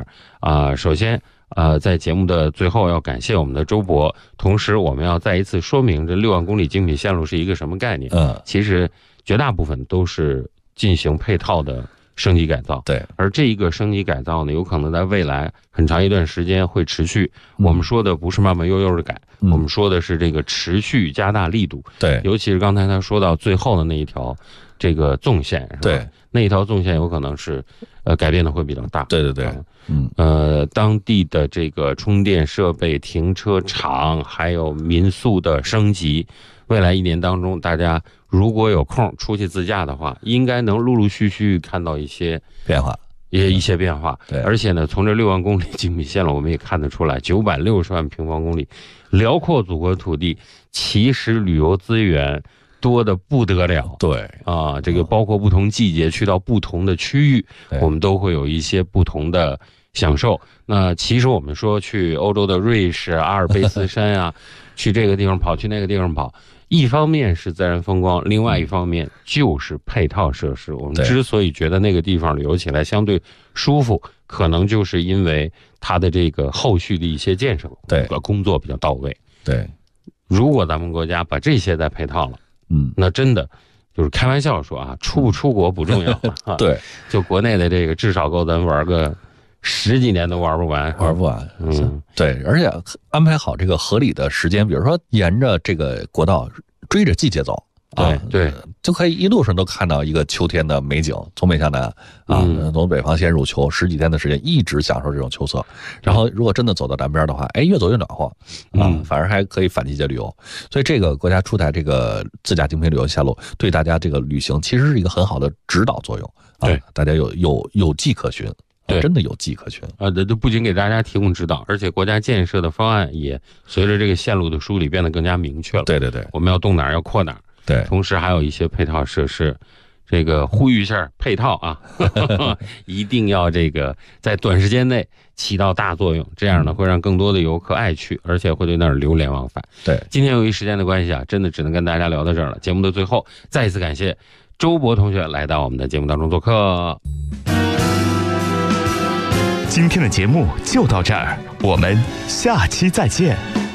首先在节目的最后要感谢我们的周博，同时我们要再一次说明这6万公里精品线路是一个什么概念。其实绝大部分都是进行配套的升级改造， 对， 而这一个升级改造呢，有可能在未来很长一段时间会持续。我们说的不是慢慢悠悠的改，我们说的是这个持续加大力度。 对， 尤其是刚才他说到最后的那一条这个纵线，是吧？ 对， 那一条纵线有可能是改变的会比较大。 对对对， 当地的这个充电设备、停车场还有民宿的升级，未来1年当中，大家如果有空出去自驾的话，应该能陆陆续续看到一些变化。 对，而且呢，从这6万公里精品线路，我们也看得出来，960万平方公里，辽阔祖国土地，其实旅游资源多得不得了。 对这个包括不同季节去到不同的区域，我们都会有一些不同的享受。那其实我们说去欧洲的瑞士、阿尔卑斯山啊，去这个地方跑，去那个地方跑。一方面是自然风光，另外一方面就是配套设施。我们之所以觉得那个地方旅游起来相对舒服，可能就是因为它的这个后续的一些建设工作比较到位。 对， 如果咱们国家把这些再配套了，那真的就是开玩笑说出不出国不重要对， 就国内的这个至少够咱玩个10几年都玩不完。 对，而且安排好这个合理的时间，比如说沿着这个国道追着季节走， 对， 就可以一路上都看到一个秋天的美景，从北向南从北方先入秋，10几天的时间一直享受这种秋色。然后如果真的走到南边的话，越走越暖和反而还可以反季节旅游。所以这个国家出台这个自驾精品旅游线路，对大家这个旅行其实是一个很好的指导作用对， 大家有迹可循。对，真的有迹可循这不仅给大家提供指导，而且国家建设的方案也随着这个线路的梳理变得更加明确了。 对对对， 我们要动哪儿要扩哪儿。 对， 同时还有一些配套设施，这个呼吁一下配套一定要这个在短时间内起到大作用，这样呢会让更多的游客爱去，而且会对那儿流连忘返。 对， 今天由于时间的关系真的只能跟大家聊到这儿了。节目的最后，再一次感谢周博同学来到我们的节目当中做客。 今天的节目就到这儿，我们下期再见。